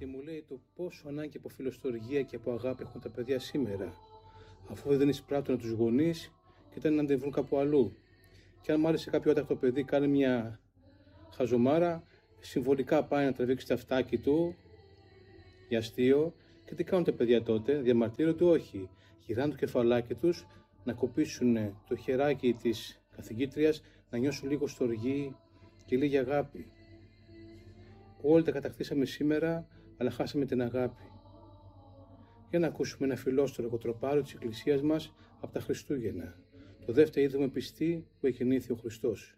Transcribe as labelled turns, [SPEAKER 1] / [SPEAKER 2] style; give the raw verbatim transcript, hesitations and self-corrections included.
[SPEAKER 1] μου λέει το πόσο ανάγκη από φιλοστοργία και από αγάπη έχουν τα παιδιά σήμερα, αφού δεν εισπράττουν τους γονείς και ήταν να αντεβρούν κάπου αλλού. Και αν μ' άρεσε κάποιο άτακτο παιδί κάνει μια χαζομάρα, συμβολικά πάει να τραβήξει τα αυτάκι του για αστείο. Και τι κάνουν τα παιδιά τότε, διαμαρτύρονται? Όχι. Γυρνάνε το κεφαλάκι τους να κοπήσουν το χεράκι της καθηγήτριας, να νιώσουν λίγο στοργή και λίγη αγάπη. Όλοι τα κατακτήσαμε σήμερα, αλλά χάσαμε την αγάπη. Για να ακούσουμε ένα φιλόστορο κοτροπάριο της Εκκλησίας μας από τα Χριστούγεννα. Το δεύτερο είδαμε πιστή που εκεννήθη ο Χριστός.